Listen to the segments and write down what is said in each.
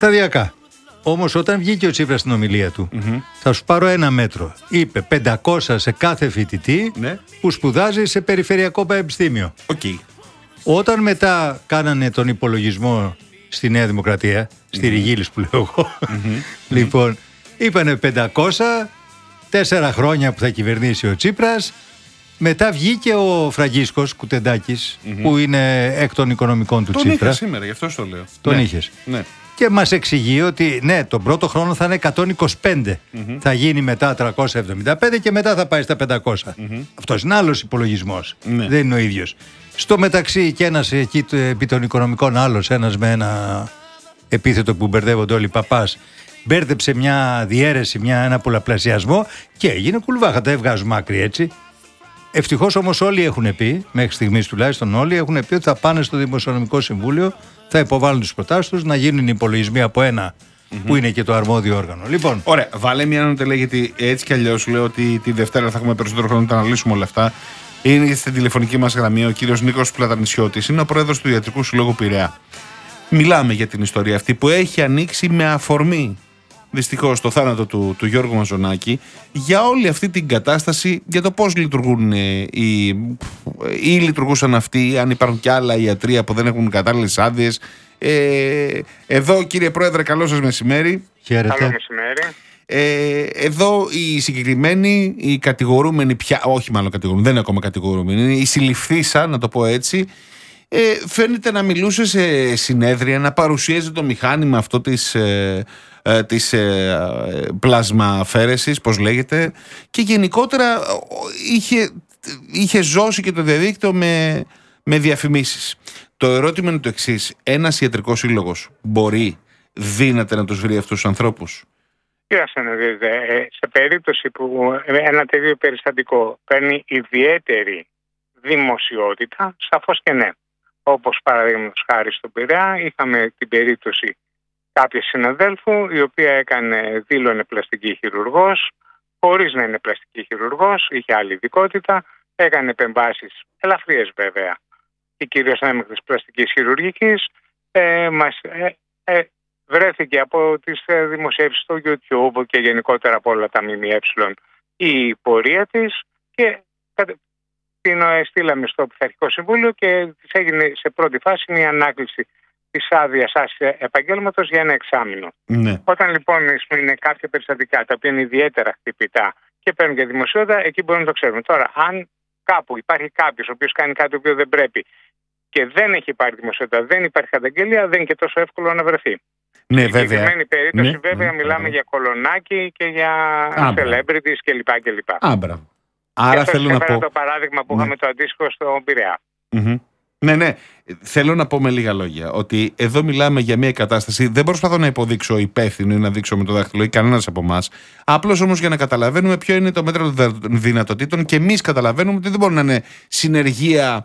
σταδιακά. Όμως όταν βγήκε ο Τσίπρας στην ομιλία του, θα σου πάρω ένα μέτρο. Είπε 500 σε κάθε φοιτητή που σπουδάζει σε περιφερειακό πανεπιστήμιο. Okay. Όταν μετά κάνανε τον υπολογισμό στη Νέα Δημοκρατία, στη Ριγίλης που λέω εγώ, λοιπόν, είπανε 500, 4 χρόνια που θα κυβερνήσει ο Τσίπρας. Μετά βγήκε ο Φραγκίσκος Κουτεντάκης, που είναι εκ των οικονομικών του Τσίπρα. Τον είχα σήμερα, γι' αυτό το λέω. Τον είχες. Ναι. Και μας εξηγεί ότι ναι, τον πρώτο χρόνο θα είναι 125. Θα γίνει μετά 375 και μετά θα πάει στα 500. Αυτός είναι άλλος υπολογισμός. Ναι. Δεν είναι ο ίδιος. Στο μεταξύ και ένας εκεί επί των οικονομικών άλλος, ένας με ένα επίθετο που μπερδεύονται όλοι, παπάς, μπέρδεψε μια διαίρεση, ένα πολλαπλασιασμό και έγινε κουλβάχα. Τα βγάζουμε άκρη έτσι. Ευτυχώς όμως όλοι έχουν πει, μέχρι στιγμής τουλάχιστον όλοι έχουν πει ότι θα πάνε στο Δημοσιονομικό Συμβούλιο, θα υποβάλουν τις προτάσεις τους, να γίνουν υπολογισμοί από ένα που είναι και το αρμόδιο όργανο. Λοιπόν. Ωραία, βάλε μια νοτελέ, γιατί έτσι κι αλλιώς λέω ότι τη Δευτέρα θα έχουμε περισσότερο χρόνο να τα αναλύσουμε όλα αυτά. Είναι στην τηλεφωνική μας γραμμή ο κύριος Νίκος Πλατανισιώτης, είναι ο πρόεδρος του Ιατρικού Συλλόγου Πειραιά. Μιλάμε για την ιστορία αυτή που έχει ανοίξει με αφορμή, δυστυχώς, το θάνατο του Γιώργου Μαζονάκη, για όλη αυτή την κατάσταση, για το πώς λειτουργούν ή λειτουργούσαν αυτοί, αν υπάρχουν και άλλα ιατρεία που δεν έχουν κατάλληλες άδειες. Εδώ, κύριε Πρόεδρε, καλό σας μεσημέρι. Χαίρετε. Καλό μεσημέρι. Εδώ οι συγκεκριμένοι, οι κατηγορούμενοι πια, όχι μάλλον κατηγορούμενοι, δεν είναι ακόμα κατηγορούμενοι, η συλληφθήσα, να το πω έτσι, φαίνεται να μιλούσε σε συνέδρια, να παρουσίαζε το μηχάνημα αυτό της πλασμαφαίρεσης, πώς λέγεται, και γενικότερα είχε ζώσει και το διαδίκτυο με διαφημίσεις. Το ερώτημα είναι το εξής: ένας ιατρικός σύλλογος δύναται να τους βρει αυτούς τους ανθρώπους? Κοίταξε να δείτε, σε περίπτωση που ένα τέτοιο περιστατικό παίρνει ιδιαίτερη δημοσιότητα, σαφώς και ναι. Όπως παραδείγματος χάρη στον Πειραιά, είχαμε την περίπτωση κάποιου συναδέλφου, η οποία δήλωνε πλαστική χειρουργός, χωρίς να είναι πλαστική χειρουργός, είχε άλλη ειδικότητα, έκανε επεμβάσεις ελαφριές βέβαια, και κυρίως έμεινες πλαστικής χειρουργικής, βρέθηκε από τις δημοσιεύσεις στο YouTube και γενικότερα από όλα τα ΜΜΕ η πορεία της, και την στείλαμε στο Πειθαρχικό Συμβούλιο και της έγινε σε πρώτη φάση μια ανάκληση της άδειας επαγγέλματος για ένα εξάμηνο. Ναι. Όταν λοιπόν είναι κάποια περιστατικά τα οποία είναι ιδιαίτερα χτυπητά και παίρνουν και δημοσιότητα, εκεί μπορούμε να το ξέρουμε. Τώρα, αν κάπου υπάρχει κάποιος ο οποίος κάνει κάτι το οποίο δεν πρέπει και δεν έχει πάρει δημοσιότητα, δεν υπάρχει καταγγελία, δεν είναι και τόσο εύκολο να βρεθεί. Ναι, Στην συγκεκριμένη περίπτωση, ναι, βέβαια, μιλάμε για κολονάκι και για celebrities κλπ. Άμπρα. Άρα θέλω να πω. Το παράδειγμα που είχαμε το αντίστοιχο στον Πειραιά. Ναι. Θέλω να πω με λίγα λόγια ότι εδώ μιλάμε για μια κατάσταση. Δεν προσπαθώ να υποδείξω υπεύθυνο ή να δείξω με το δάχτυλο ή κανένας από εμάς. Απλώς όμως για να καταλαβαίνουμε ποιο είναι το μέτρο των δυνατοτήτων, και εμείς καταλαβαίνουμε ότι δεν μπορεί να είναι συνεργεία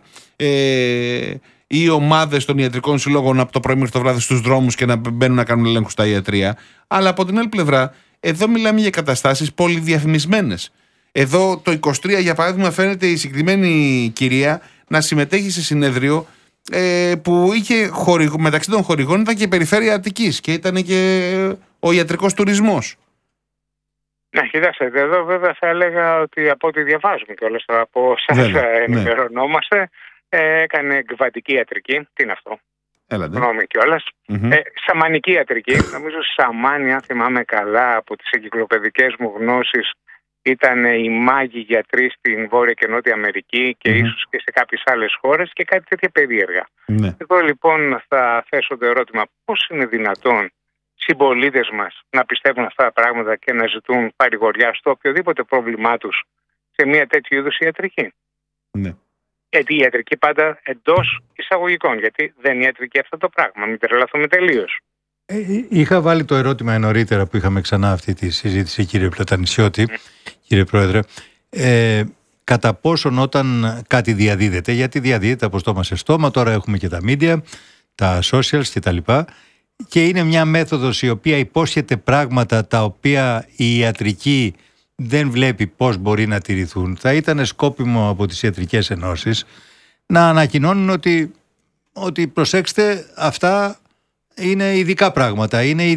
ή ομάδες των ιατρικών συλλόγων από το πρωί μέχρι το βράδυ στους δρόμους και να μπαίνουν να κάνουν ελέγχους στα ιατρεία. Αλλά από την άλλη πλευρά, εδώ μιλάμε για καταστάσεις πολυδιαφημισμένες. Εδώ το 23, για παράδειγμα, φαίνεται η συγκεκριμένη κυρία να συμμετέχει σε συνέδριο που είχε μεταξύ των χορηγών ήταν και η περιφέρεια Αττικής και ήταν και ο ιατρικός τουρισμός. Ναι, κοιτάξτε, εδώ βέβαια θα έλεγα ότι από ό,τι διαβάζουμε κιόλας από εσάς ενημερωνόμαστε, έκανε εκβατική ιατρική. Τι είναι αυτό? Γνώμη κιόλας. Σαμανική ιατρική. Νομίζω σαμάνι, αν θυμάμαι καλά από τις εγκυκλοπαιδικές μου γνώσεις, ήταν οι μάγοι γιατροί στην Βόρεια και Νότια Αμερική και ίσως και σε κάποιες άλλες χώρες και κάτι τέτοια περίεργα. Εγώ λοιπόν θα θέσω το ερώτημα: πώς είναι δυνατόν συμπολίτες μας να πιστεύουν αυτά τα πράγματα και να ζητούν παρηγοριά στο οποιοδήποτε πρόβλημά τους σε μια τέτοιου είδους ιατρική? Γιατί η ιατρική πάντα εντός εισαγωγικών, γιατί δεν είναι ιατρική αυτό το πράγμα, μην τρελαθούμε τελείως. Είχα βάλει το ερώτημα νωρίτερα που είχαμε ξανά αυτή τη συζήτηση, κύριε Πλατανισιώτη, κύριε Πρόεδρε, κατά πόσον όταν κάτι διαδίδεται, γιατί διαδίδεται από στόμα σε στόμα, τώρα έχουμε και τα media, τα socials κτλ. Και είναι μια μέθοδος η οποία υπόσχεται πράγματα τα οποία η ιατρική δεν βλέπει πώς μπορεί να τηρηθούν. Θα ήταν σκόπιμο από τις ιατρικές ενώσεις να ανακοινώνουν ότι προσέξτε, αυτά είναι ειδικά πράγματα. Είναι